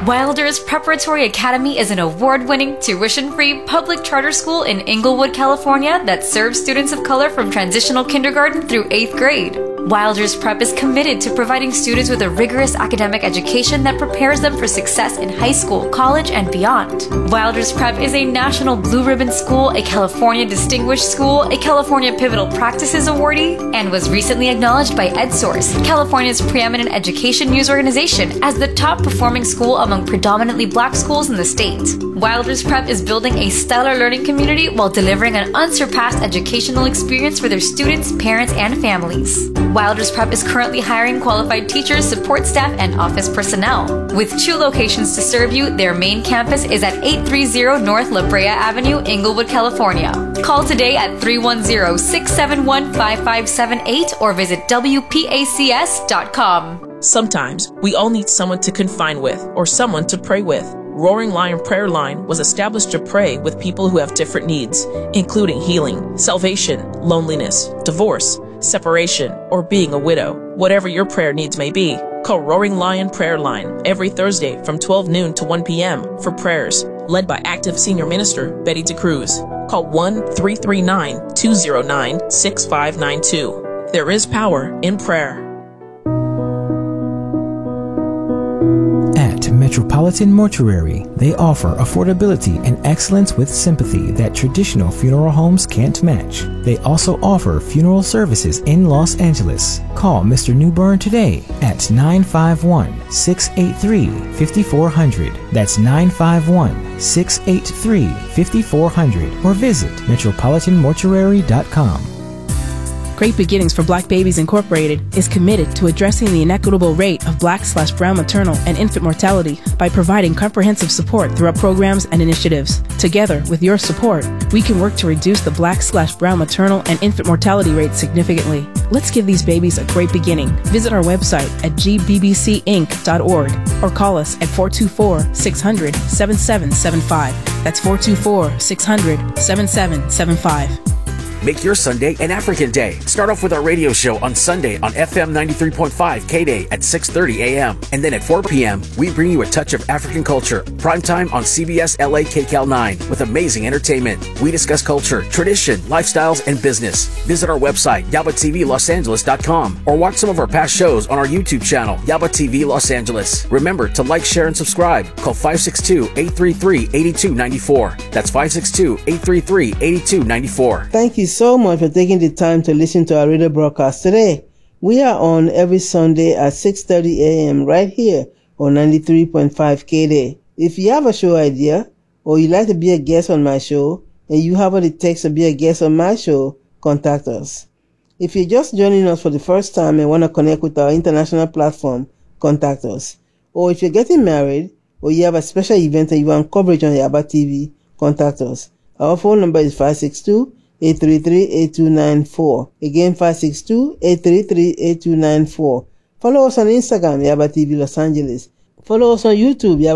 Wilder's Preparatory Academy is an award-winning, tuition-free public charter school in Inglewood, California that serves students of color from transitional kindergarten through 8th grade. Wilder's Prep is committed to providing students with a rigorous academic education that prepares them for success in high school, college, and beyond. Wilder's Prep is a National Blue Ribbon School, a California Distinguished School, a California Pivotal Practices Awardee, and was recently acknowledged by EdSource, California's preeminent education news organization, as the top-performing school among predominantly black schools in the state. Wilder's Prep is building a stellar learning community while delivering an unsurpassed educational experience for their students, parents, and families. Wilder's Prep is currently hiring qualified teachers, support staff, and office personnel. With 2 locations to serve you, their main campus is at 830 North La Brea Avenue, Inglewood, California. Call today at 310-671-5578 or visit WPACS.com. Sometimes we all need someone to confide with or someone to pray with. Roaring Lion Prayer Line was established to pray with people who have different needs, including healing, salvation, loneliness, divorce, separation, or being a widow. Whatever your prayer needs may be, call Roaring Lion Prayer Line every Thursday from 12 noon to 1 p.m. for prayers, led by active senior minister Betty DeCruz. Call 1-339-209-6592. There is power in prayer. At Metropolitan Mortuary, they offer affordability and excellence with sympathy that traditional funeral homes can't match. They also offer funeral services in Los Angeles. Call Mr. Newburn today at 951-683-5400. That's 951-683-5400 or visit metropolitanmortuary.com. Great Beginnings for Black Babies Incorporated is committed to addressing the inequitable rate of Black/brown maternal and infant mortality by providing comprehensive support throughout programs and initiatives. Together, with your support, we can work to reduce the Black/brown maternal and infant mortality rate significantly. Let's give these babies a great beginning. Visit our website at gbbcinc.org or call us at 424-600-7775. That's 424-600-7775. Make your Sunday an African day. Start off with our radio show on Sunday on FM 93.5 K-Day at 6:30 a.m. And then at 4 p.m., we bring you a touch of African culture. Primetime on CBS LA KCAL 9 with amazing entertainment. We discuss culture, tradition, lifestyles, and business. Visit our website, YabaTVLosAngeles.com, or watch some of our past shows on our YouTube channel, Yaba TV Los Angeles. Remember to like, share, and subscribe. Call 562-833-8294. That's 562-833-8294. Thank you so much for taking the time to listen to our radio broadcast today. We are on every Sunday at 6:30 a.m. right here on 93.5 K-Day. If you have a show idea or you'd like to be a guest on my show and you have what it takes to be a guest on my show, contact us. If you're just joining us for the first time and want to connect with our international platform, contact us. Or if you're getting married or you have a special event and you want coverage on Yaba TV, contact us. Our phone number is 562-833-8294. Again, 562-833-8294. Follow us on Instagram, Yaba TV Los Angeles. Follow us on YouTube, Yaba